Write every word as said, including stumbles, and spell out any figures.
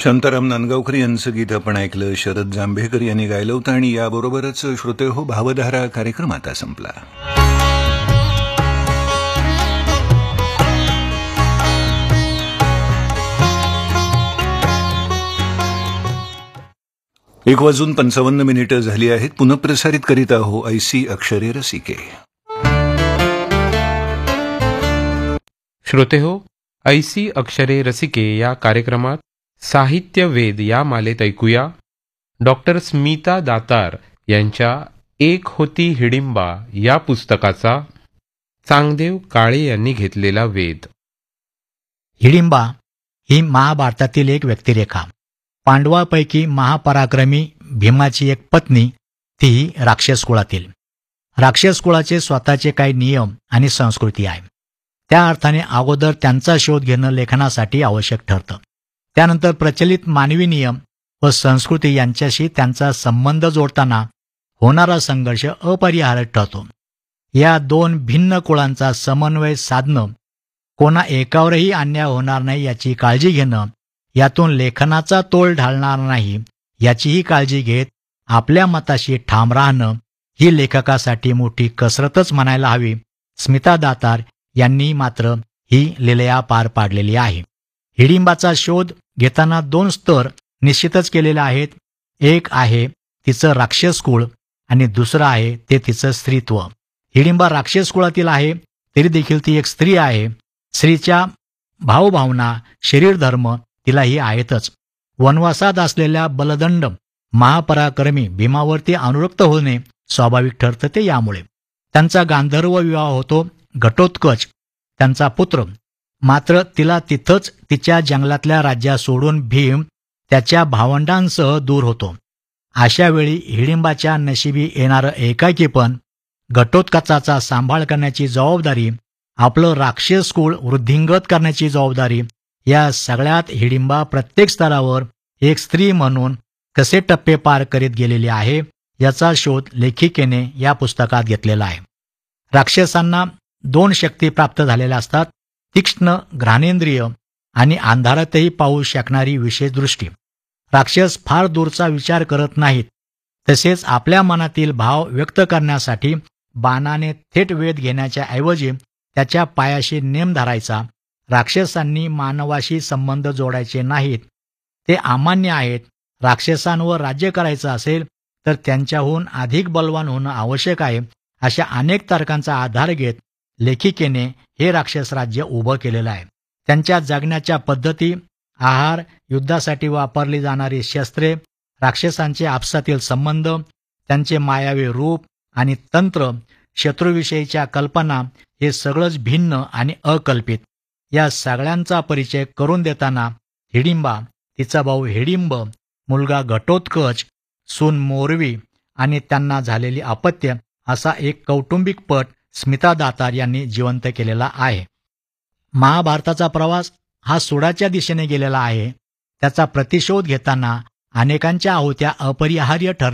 शांताराम नांदगावकर यांचं गीत आपण ऐकलं. शरद जांभेकर यांनी गायलं होतं आणि याबरोबरच श्रोते हो भावधारा कार्यक्रम आता संपला. एक वाजून पंचावन्न मिनिटं झाली आहेत. पुनःप्रसारित करीत आहो ऐसी अक्षरे रसिके. श्रोते हो, ऐसी अक्षरे रसिके या कार्यक्रमात साहित्य वेद या मालेत ऐकूया डॉक्टर स्मिता दातार यांच्या एक होती हिडिंबा या पुस्तकाचा चांगदेव काळे यांनी घेतलेला वेध. हिडिंबा ही महाभारतातील एक व्यक्तिरेखा. पांडवापैकी महापराक्रमी भीमाची एक पत्नी, तीही राक्षस कुळातील. राक्षस कुळाचे स्वतःचे काही नियम आणि संस्कृती आहे. त्या अर्थाने अगोदर त्यांचा शोध घेणं लेखनासाठी आवश्यक ठरतं. त्यानंतर प्रचलित मानवी नियम व संस्कृती यांच्याशी त्यांचा संबंध जोडताना होणारा संघर्ष अपरिहार्य ठरतो. या दोन भिन्न कुळांचा समन्वय साधणं, कोणा एकावरही अन्याय होणार नाही याची काळजी घेणं, यातून लेखनाचा तोल ढाळणार नाही याचीही काळजी घेत आपल्या मताशी ठाम राहणं ही लेखकासाठी मोठी कसरतच म्हणायला हवी. स्मिता दातार यांनी मात्र ही लीलया पार पाडलेली आहे. हिडिंबाचा शोध घेताना दोन स्तर निश्चितच केलेले आहेत. एक आहे तिचं राक्षस कुळ आणि दुसरं आहे ते तिचं स्त्रीत्व. हिडिंबा राक्षस कुळातील आहे तरी देखील ती एक स्त्री आहे. स्त्रीच्या भावभावना, शरीरधर्म तिलाही आहेतच. वनवासात असलेल्या बलदंड महापराक्रमी भीमावरती अनुरक्त होणे स्वाभाविक ठरतं ते यामुळे. त्यांचा गांधर्व विवाह होतो. घटोत्कच त्यांचा पुत्र. मात्र तिला तिथंच तिच्या जंगलातल्या राज्या सोडून भीम त्याच्या भावंडांसह दूर होतो. अशा वेळी हिडिंबाच्या नशिबी येणारं एकाकीपण, घटोत्कचाचा सांभाळ करण्याची जबाबदारी, आपलं राक्षस कुळ वृद्धिंगत करण्याची जबाबदारी, या सगळ्यात हिडिंबा प्रत्येक स्तरावर एक स्त्री म्हणून कसे टप्पे पार करीत गेलेली आहे याचा शोध लेखिकेने या पुस्तकात घेतलेला आहे. राक्षसांना दोन शक्ती प्राप्त झालेल्या असतात: तीक्ष्ण घ्राणेंद्रिय आणि अंधारातही पाहू शकणारी विशेष दृष्टी. राक्षस फार दूरचा विचार करत नाहीत. तसेच आपल्या मनातील भाव व्यक्त करण्यासाठी बाणाने थेट वेध घेण्याच्या ऐवजी त्याच्या पायाशी नेम धरायचा. राक्षसांनी मानवाशी संबंध जोडायचे नाहीत, ते अमान्य आहेत. राक्षसांवर राज्य करायचं असेल तर त्यांच्याहून अधिक बलवान होणं आवश्यक आहे. अशा अनेक तर्कांचा आधार घेत लेखिकेने हे राक्षस राज्य उभं केलेलं आहे. त्यांच्या जगण्याच्या पद्धती, आहार, युद्धासाठी वापरली जाणारी शस्त्रे, राक्षसांचे आपसातील संबंध, त्यांचे मायावी रूप आणि तंत्र, शत्रूविषयीच्या कल्पना हे सगळंच भिन्न आणि अकल्पित. या सगळ्यांचा परिचय करून देताना हिडिंबा, तिचा भाऊ हिडिंब, मुलगा घटोत्कच, सून मोरवी आणि त्यांना झालेली अपत्य असा एक कौटुंबिक पट स्मिता दातार यांनी जिवंत केलेला आहे. महाभारताचा प्रवास हा सुडाच्या दिशेने गेलेला आहे. त्याचा प्रतिशोध घेताना अनेकांच्या आहुत्या अपरिहार्य ठरल्या